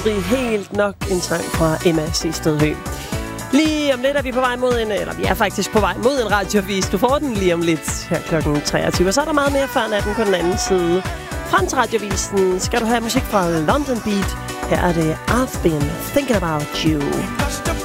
aldrig helt nok, en sang fra Emma Sistedhø. Lige om lidt er vi på vej mod vi er faktisk på vej mod en radioavis. Du får den lige om lidt her klokken 23. Og så er der meget mere før natten på den anden side. Frem til radiovisen skal du have musik fra London Beat. Her er det I've Been Thinking About You.